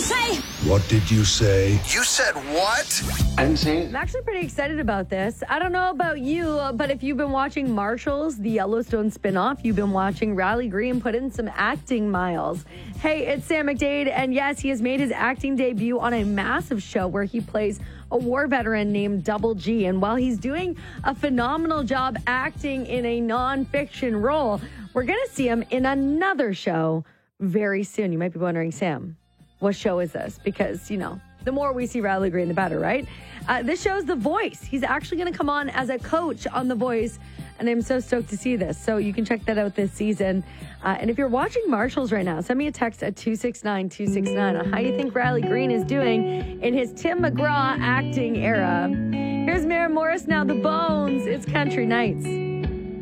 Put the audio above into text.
say? What did you say? You said what? I'm saying. I'm actually pretty excited about this. I don't know about you, but if you've been watching Marshalls, the Yellowstone spinoff, you've been watching Riley Green put in some acting miles. Hey, it's Sam McDade, and yes, he has made his acting debut on a massive show where he plays a war veteran named Double G. And while he's doing a phenomenal job acting in a nonfiction role, we're going to see him in another show very soon. You might be wondering, Sam, what show is this? Because, the more we see Riley Green, the better, right? This show's The Voice. He's actually going to come on as a coach on The Voice, and I'm so stoked to see this. So you can check that out this season. And if you're watching Marshalls right now, send me a text at 269-269 on how you think Riley Green is doing in his Tim McGraw acting era. Here's Maren Morris now, The Bones. It's Country Nights.